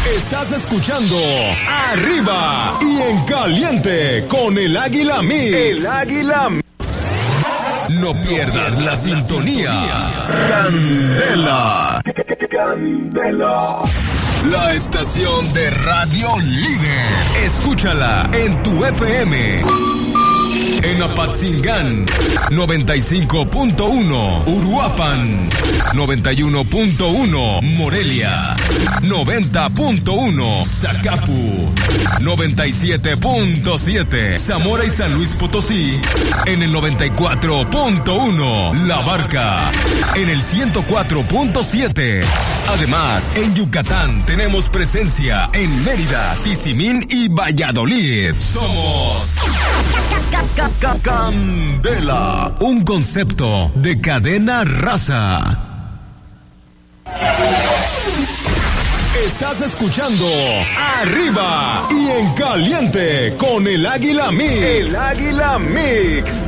Estás escuchando Arriba y en Caliente con el Águila Mix. El Águila Mix. No pierdas la sintonía. Candela. Candela. La estación de radio líder. Escúchala en tu FM. En Apatzingán, 95.1, Uruapan, 91.1, Morelia, 90.1, Zacapu, 97.7, Zamora y San Luis Potosí, en el 94.1, La Barca, en el 104.7. Además, en Yucatán tenemos presencia en Mérida, Tizimín y Valladolid. Somos Candela, un concepto de cadena raza. Estás escuchando Arriba y en Caliente con el Águila Mix. El Águila Mix.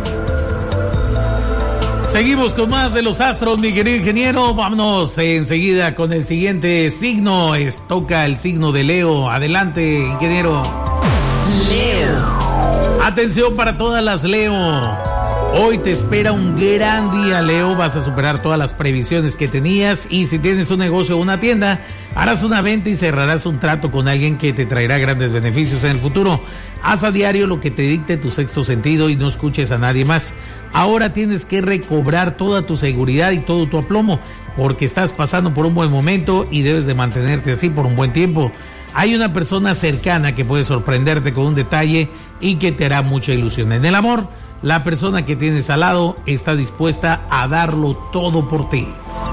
Seguimos con más de los astros, mi querido ingeniero. Vámonos enseguida con el siguiente signo. Toca el signo de Leo. Adelante, ingeniero. Leo. Atención para todas las Leo. Hoy te espera un gran día, Leo. Vas a superar todas las previsiones que tenías. Y si tienes un negocio o una tienda, harás una venta y cerrarás un trato con alguien que te traerá grandes beneficios en el futuro. Haz a diario lo que te dicte tu sexto sentido y no escuches a nadie más. Ahora tienes que recobrar toda tu seguridad y todo tu aplomo, porque estás pasando por un buen momento y debes de mantenerte así por un buen tiempo. Hay una persona cercana que puede sorprenderte con un detalle y que te hará mucha ilusión. En el amor, la persona que tienes al lado está dispuesta a darlo todo por ti.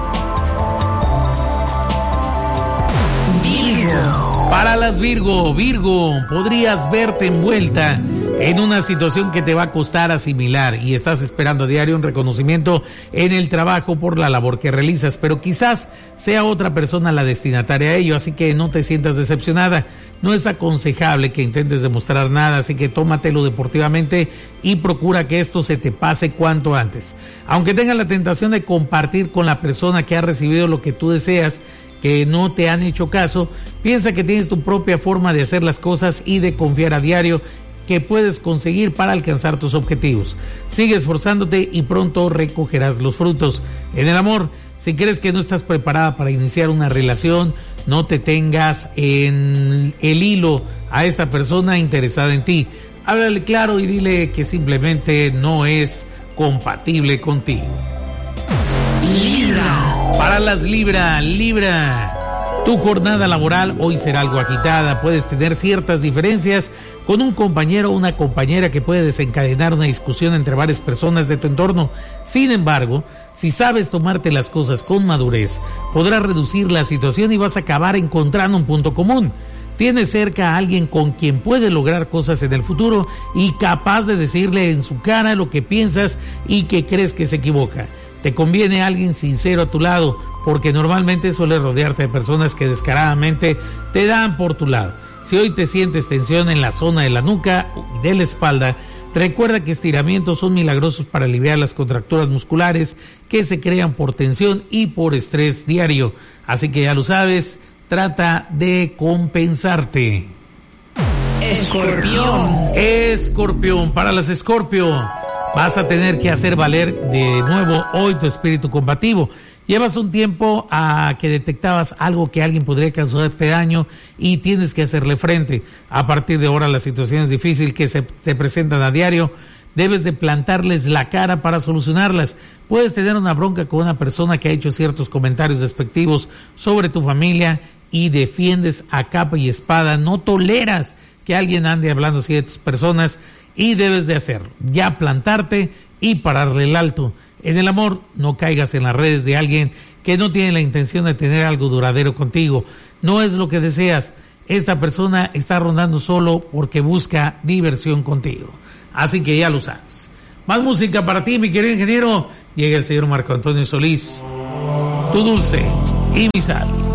Virgo. Para las Virgo, podrías verte envuelta en una situación que te va a costar asimilar y estás esperando a diario un reconocimiento en el trabajo por la labor que realizas, pero quizás sea otra persona la destinataria a ello, así que no te sientas decepcionada. No es aconsejable que intentes demostrar nada, así que tómatelo deportivamente y procura que esto se te pase cuanto antes. Aunque tengas la tentación de compartir con la persona que ha recibido lo que tú deseas, que no te han hecho caso, piensa que tienes tu propia forma de hacer las cosas y de confiar a diario que puedes conseguir para alcanzar tus objetivos. Sigue esforzándote y pronto recogerás los frutos. En el amor, si crees que no estás preparada para iniciar una relación, no te tengas en el hilo a esta persona interesada en ti. Háblale claro y dile que simplemente no es compatible contigo. Libra. Para las Libra, tu jornada laboral hoy será algo agitada. Puedes tener ciertas diferencias con un compañero o una compañera que puede desencadenar una discusión entre varias personas de tu entorno. Sin embargo, si sabes tomarte las cosas con madurez, podrás reducir la situación y vas a acabar encontrando un punto común. Tienes cerca a alguien con quien puedes lograr cosas en el futuro y capaz de decirle en su cara lo que piensas y que crees que se equivoca. Te conviene alguien sincero a tu lado, porque normalmente sueles rodearte de personas que descaradamente te dan por tu lado. Si hoy te sientes tensión en la zona de la nuca y de la espalda, recuerda que estiramientos son milagrosos para aliviar las contracturas musculares que se crean por tensión y por estrés diario. Así que ya lo sabes, trata de compensarte. Escorpión, para las Escorpio, vas a tener que hacer valer de nuevo hoy tu espíritu combativo. Llevas un tiempo a que detectabas algo que alguien podría causarte daño y tienes que hacerle frente. A partir de ahora, las situaciones difíciles que se te presentan a diario, debes de plantarles la cara para solucionarlas. Puedes tener una bronca con una persona que ha hecho ciertos comentarios despectivos sobre tu familia y defiendes a capa y espada. No toleras que alguien ande hablando así de tus personas y debes de hacerlo. Ya plantarte y pararle el alto. En el amor, no caigas en las redes de alguien que no tiene la intención de tener algo duradero contigo. No es lo que deseas. Esta persona está rondando solo porque busca diversión contigo. Así que ya lo sabes. Más música para ti, mi querido ingeniero. Llega el señor Marco Antonio Solís, tu dulce y mi sal.